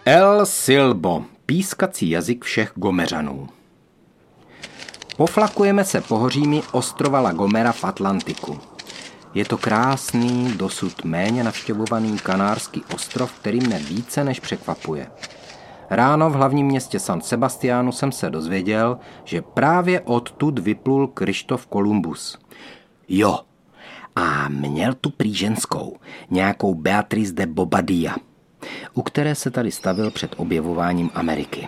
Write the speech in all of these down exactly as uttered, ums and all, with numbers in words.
El Silbo, pískací jazyk všech Gomeřanů. Poflakujeme se pohořími ostrova La Gomera v Atlantiku. Je to krásný, dosud méně navštěvovaný kanárský ostrov, který mne více než překvapuje. Ráno v hlavním městě San Sebastiánu jsem se dozvěděl, že právě odtud vyplul Kryštof Kolumbus. Jo, a měl tu prý ženskou, nějakou Beatrice de Bobadilla, u které se tady stavil před objevováním Ameriky.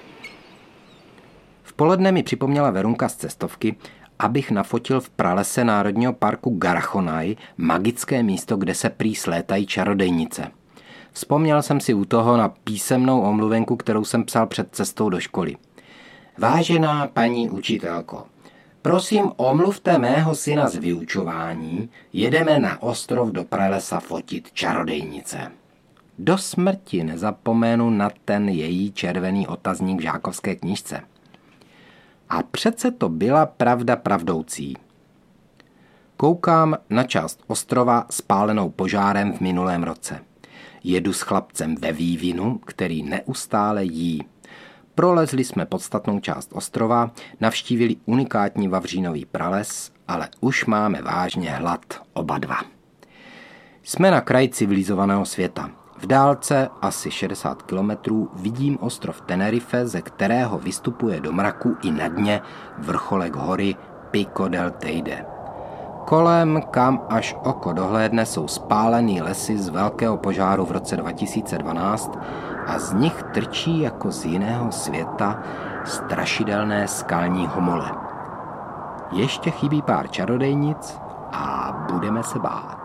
V poledne mi připomněla Verunka z cestovky, abych nafotil v pralese Národního parku Garachonaj magické místo, kde se prý slétají čarodejnice. Vzpomněl jsem si u toho na písemnou omluvenku, kterou jsem psal před cestou do školy. Vážená paní učitelko, prosím omluvte mého syna z vyučování, jedeme na ostrov do pralesa fotit čarodejnice. Do smrti nezapomenu na ten její červený otazník v žákovské knížce. A přece to byla pravda pravdoucí. Koukám na část ostrova spálenou požárem v minulém roce. Jedu s chlapcem ve vývinu, který neustále jí. Prolezli jsme podstatnou část ostrova, navštívili unikátní vavřínový prales, ale už máme vážně hlad oba dva. Jsme na kraji civilizovaného světa. V dálce asi šedesát kilometrů vidím ostrov Tenerife, ze kterého vystupuje do mraku i na dně vrcholek hory Pico del Teide. Kolem, kam až oko dohlédne, jsou spálený lesy z velkého požáru v roce dva tisíce dvanáct a z nich trčí jako z jiného světa strašidelné skalní homole. Ještě chybí pár čarodejnic a budeme se bát.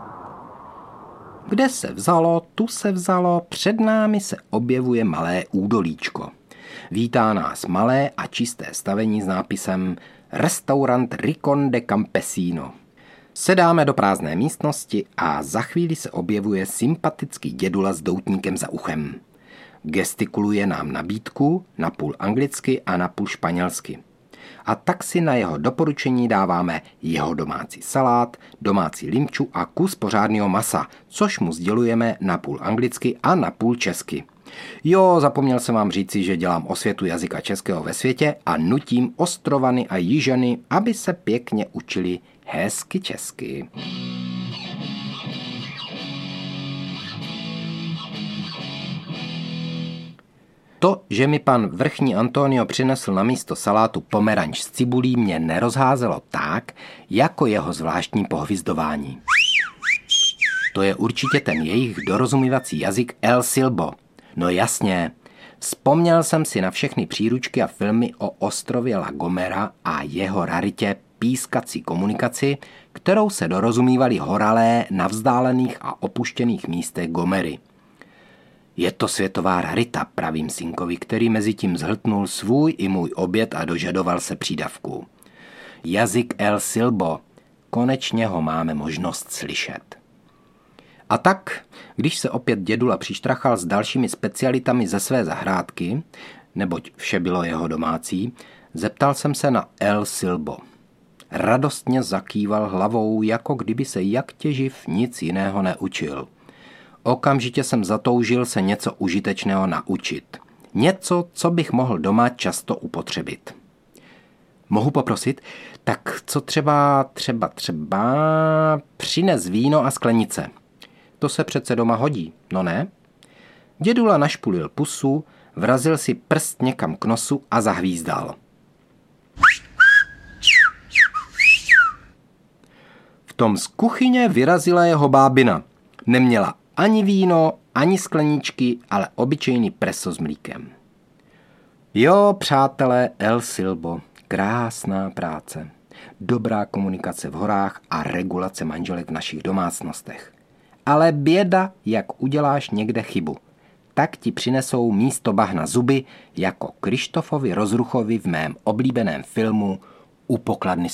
Kde se vzalo, tu se vzalo, před námi se objevuje malé údolíčko. Vítá nás malé a čisté stavení s nápisem Restaurant Rincón de Campesino. Sedáme do prázdné místnosti a za chvíli se objevuje sympatický dědula s doutníkem za uchem. Gestikuluje nám nabídku, napůl anglicky a napůl španělsky. A tak si na jeho doporučení dáváme jeho domácí salát, domácí limču a kus pořádného masa, což mu sdělujeme napůl anglicky a napůl česky. Jo, zapomněl jsem vám říci, že dělám osvětu jazyka českého ve světě a nutím ostrovany a jižany, aby se pěkně učili hezky česky. To, že mi pan vrchní Antonio přinesl na místo salátu pomeranč s cibulí, mě nerozházelo tak, jako jeho zvláštní pohvizdování. To je určitě ten jejich dorozumívací jazyk El Silbo. No jasně, vzpomněl jsem si na všechny příručky a filmy o ostrově La Gomera a jeho raritě pískací komunikaci, kterou se dorozumívali horalé na vzdálených a opuštěných místech Gomery. Je to světová rarita, pravím synkovi, který mezi tím zhltnul svůj i můj oběd a dožadoval se přídavků. Jazyk El Silbo, konečně ho máme možnost slyšet. A tak, když se opět dědula přištrachal s dalšími specialitami ze své zahrádky, neboť vše bylo jeho domácí, zeptal jsem se na El Silbo. Radostně zakýval hlavou, jako kdyby se jak těživ nic jiného neučil. Okamžitě jsem zatoužil se něco užitečného naučit. Něco, co bych mohl doma často upotřebit. Mohu poprosit? Tak co třeba, třeba, třeba... Přines víno a sklenice. To se přece doma hodí, no ne? Dědula našpulil pusu, vrazil si prst někam k nosu a zahvízdal. V tom z kuchyně vyrazila jeho bábina. Neměla ani víno, ani skleničky, ale obyčejný preso s mlíkem. Jo, přátelé, El Silbo, krásná práce. Dobrá komunikace v horách a regulace manželek v našich domácnostech. Ale běda, jak uděláš někde chybu. Tak ti přinesou místo bahna zuby, jako Kryštofovi Rozruchovi v mém oblíbeném filmu U pokladny